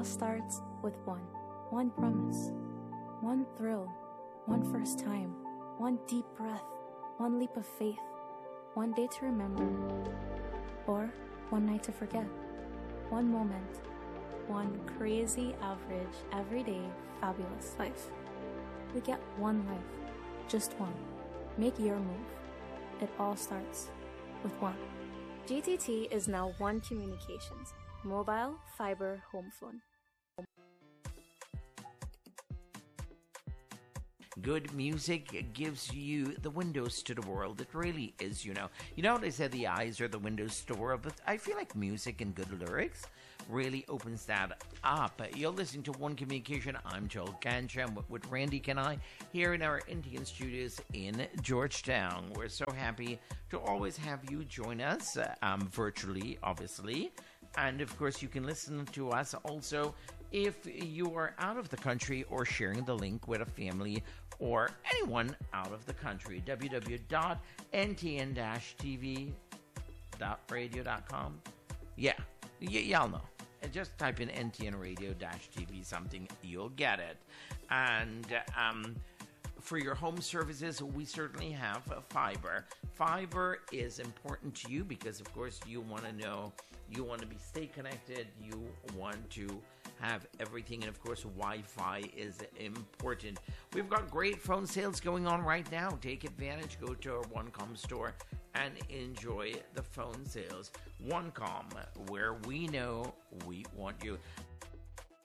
all starts with one promise, one thrill, one first time, one deep breath, one leap of faith, one day to remember, or one night to forget, one moment, one crazy, average, everyday, fabulous life. We get one life, just one. Make your move. It all starts with one. GTT is now One Communications, mobile, fiber, home phone. Good music gives you the windows to the world. It really is, you know. You know what they said, the eyes are the windows to the world, but I feel like music and good lyrics really opens that up. You're listening to One Communication. I'm Joel Gancham with Randy Kanai here in our Indian studios in Georgetown. We're so happy to always have you join us, virtually, obviously. And of course, you can listen to us also if you are out of the country or sharing the link with a family or anyone out of the country. www.ntn-tv.radio.com. Yeah, y'all know. Just type in NTN Radio-TV something, you'll get it. And for your home services, we certainly have fiber. Fiber is important to you because, of course, you want to know, you want to stay connected, you want to have everything, and of course, Wi-Fi is important. We've got great phone sales going on right now. Take advantage, go to our OneCom store and enjoy the phone sales. OneCom, where we know we want you.